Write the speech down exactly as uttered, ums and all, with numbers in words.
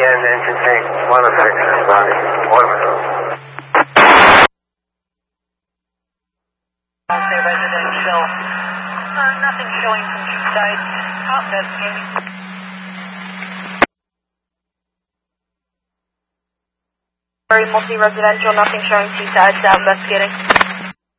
again, engine tank one oh six, body, orbital. Say residential. Uh, nothing showing from Seaside. Out investigating. Very multi-residential, nothing showing Seaside, out investigating.